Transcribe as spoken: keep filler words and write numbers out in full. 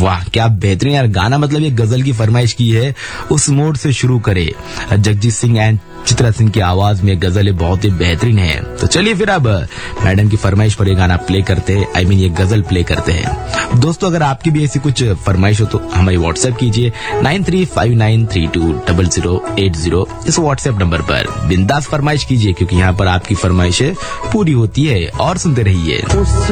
वाह क्या बेहतरीन यार गाना, मतलब ये गजल की फरमाइश की है, उस मोड से शुरू करे। जगजीत सिंह एंड चित्रा सिंह की आवाज में गजल बहुत ही बेहतरीन है। तो चलिए फिर अब मैडम की फरमाइश पर ये गाना प्ले करते हैं, आई मीन ये गजल प्ले करते हैं। दोस्तों अगर आपकी भी ऐसी कुछ फरमाइश हो तो हमें व्हाट्सएप कीजिए nine three five nine three to double zero eight zero, इस व्हाट्सएप नंबर पर बिंदास फरमाइश कीजिए, क्योंकि यहाँ पर आपकी फरमाइशें पूरी होती है। और सुनते रहिए।